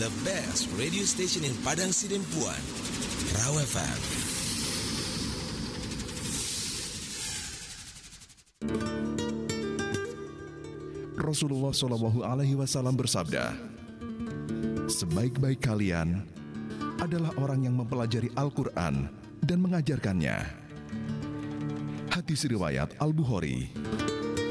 the best radio station in Padang Sidempuan, Raw FM. Rasulullah Shallallahu Alaihi Wasallam bersabda, sebaik-baik kalian adalah orang yang mempelajari Al-Quran dan mengajarkannya. Hadis riwayat Al-Bukhari.